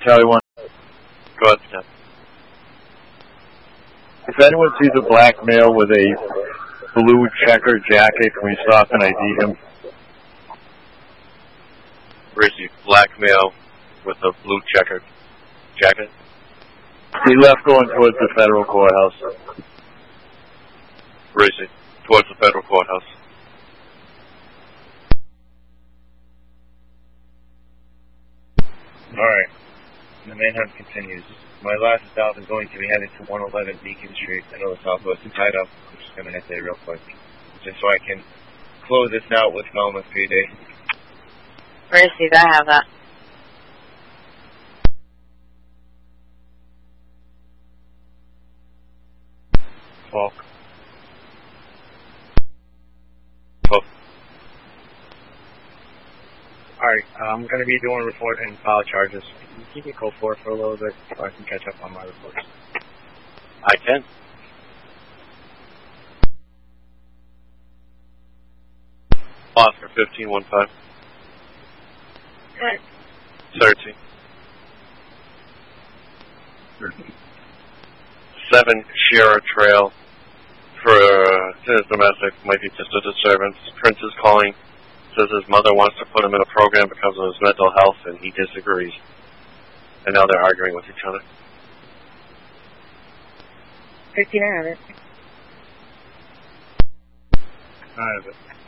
Charlie 1. Go ahead, Ken. If anyone sees a black male with a blue checker jacket, can we stop and ID him? Where is he? Black male with a blue checkered jacket? He left going towards the federal courthouse. Where is he? Towards the federal courthouse. Alright. The manhunt continues. My last stop is going to be headed to 111 Beacon Street. I know the Southwest is tied up. I'm just going to hit there real quick. Just so I can close this out with Falmouth PD. Received, I have that. Falk. Alright, I'm going to be doing report and file charges. Can you keep me code 4 for a little bit so I can catch up on my reports? I can. Oscar 1515. 13. 7 Sierra Trail for his domestic, might be just a disturbance. Prince is calling, says his mother wants to put him in a program because of his mental health, and he disagrees. And now they're arguing with each other. 13, I have it. I have it.